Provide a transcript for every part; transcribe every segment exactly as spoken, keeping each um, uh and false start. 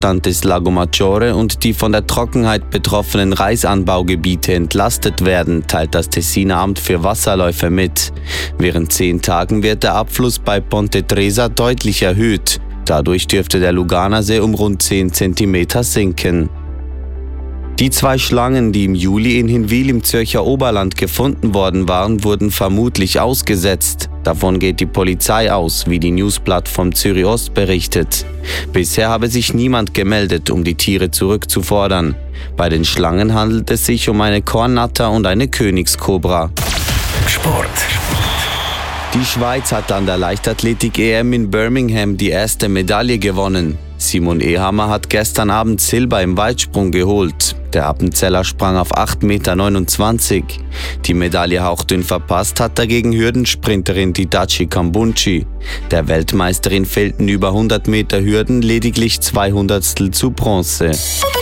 Zustand des Lago Maggiore und die von der Trockenheit betroffenen Reisanbaugebiete entlastet werden, teilt das Tessiner Amt für Wasserläufe mit. Während zehn Tagen wird der Abfluss bei Ponte Tresa deutlich erhöht. Dadurch dürfte der Luganersee um rund zehn Zentimeter sinken. Die zwei Schlangen, die im Juli in Hinwil im Zürcher Oberland gefunden worden waren, wurden vermutlich ausgesetzt. Davon geht die Polizei aus, wie die Newsblatt vom Zürich Ost berichtet. Bisher habe sich niemand gemeldet, um die Tiere zurückzufordern. Bei den Schlangen handelt es sich um eine Kornnatter und eine Königskobra. Sport. Die Schweiz hat an der Leichtathletik-E M in Birmingham die erste Medaille gewonnen. Simon Ehammer hat gestern Abend Silber im Weitsprung geholt. Der Appenzeller sprang auf acht Komma neunundzwanzig Meter. Die Medaille hauchdünn verpasst hat dagegen Hürdensprinterin Didace Kambunchi. Der Weltmeisterin fehlten über hundert Meter Hürden lediglich zwei Hundertstel zu Bronze.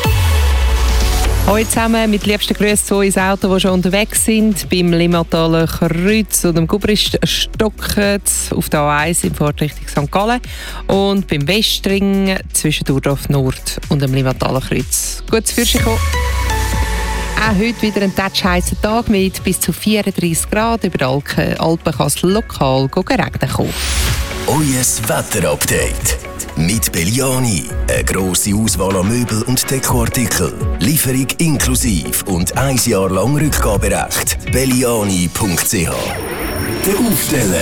Heute zusammen mit liebsten Grüßen zu uns Autos, die schon unterwegs sind. Beim Limmataler Kreuz und dem Gubrist stocken auf der A eins in Fahrtrichtung Sankt Gallen und beim Westring zwischen Durdorf Nord und dem Limmataler Kreuz. Gutes Fürschen kommen. Auch heute wieder ein touchheißer Tag mit bis zu vierunddreissig Grad. Über die Alpen, Alpen kann es lokal regnen kommen. Euer Wetterupdate. Mit Belliani. Eine grosse Auswahl an Möbel und Dekoartikeln. Lieferung inklusive und ein Jahr lang Rückgaberecht. Belliani punkt c h. Der Aufsteller.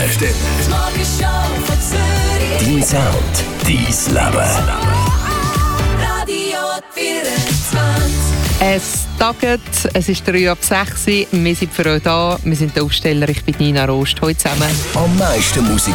Dein Sound. Dein Leben. Radio vierundzwanzig. Es tagt, es ist drei ab sechs. Wir sind für euch da. Wir sind der Aufsteller. Ich bin Nina Rost. Heute zusammen. Am meisten Musik